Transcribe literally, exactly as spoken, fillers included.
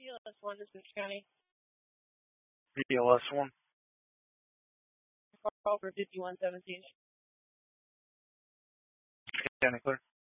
P L S one, this is County. P L S one. Call for fifty-one seventeen. County clear.